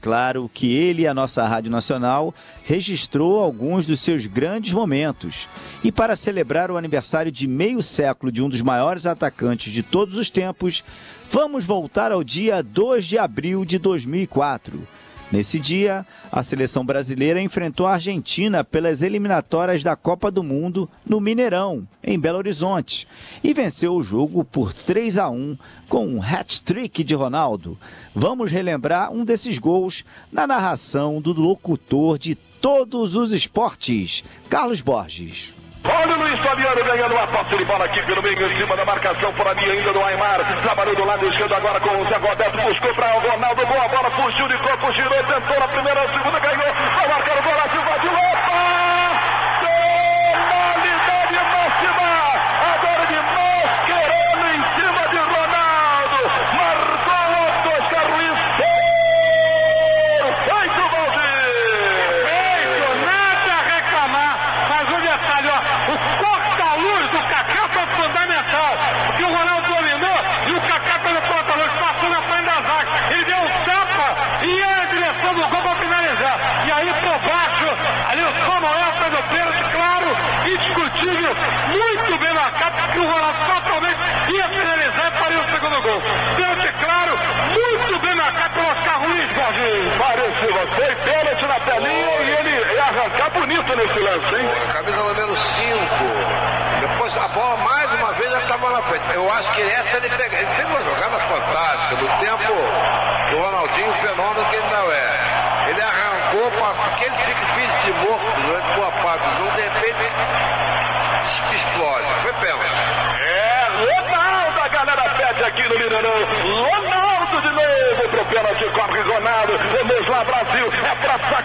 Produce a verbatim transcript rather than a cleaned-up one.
claro que ele e a nossa Rádio Nacional registrou alguns dos seus grandes momentos. E para celebrar o aniversário de meio século de um dos maiores atacantes de todos os tempos, vamos voltar ao dia dois de abril de dois mil e quatro. Nesse dia, a seleção brasileira enfrentou a Argentina pelas eliminatórias da Copa do Mundo no Mineirão, em Belo Horizonte, e venceu o jogo por três a um com um hat-trick de Ronaldo. Vamos relembrar um desses gols na narração do locutor de todos os esportes, Carlos Borges. Olha o Luiz Fabiano ganhando uma posse de bola aqui pelo meio, em cima da marcação, por ali ainda do Aimar. Trabalhou do lado esquerdo agora com o Zé Roberto, buscou para o Ronaldo, boa bola, fugiu de corpo, girou, tentou na primeira, a segunda, ganhou, vai marcar o gol, invadiu, opa! Penalidade máxima, agora de Mascherano em cima de Ronaldo, marcou o Oscar Ruiz, feito, Valdir! Feito, nada a reclamar, mas o detalhe, ó, o corta-luz do Kaká foi fundamental, porque o Ronaldo dominou e o Kaká pelo corta-luz passou na frente da zaga. Ele deu um tapa e ia na direção do gol para finalizar. E aí por baixo, ali o Samuel fez o pênalti, claro, indiscutível, muito bem marcado, porque o Ronaldo fatalmente ia finalizar e faria o segundo gol. Pênalti, claro, muito bem marcado pelo Oscar Ruiz, Jorginho. Parece você, pênalti na telinha e ele ia arrancar bonito nesse lance, hein? Camisa número cinco. Depois a bola mais uma vez já estava na frente. Eu acho que essa ele pega. Ele fez uma jogada fantástica do tempo do Ronaldinho, o fenômeno que ele não é. Ele arrancou para aquele fique físico de morto durante boa parte do jogo, de repente explode. Foi pênalti. É, Ronaldo, a galera pede aqui no Mineirão. Ronaldo de novo pro pênalti, corre Ronaldo. Vamos lá, Brasil. É pra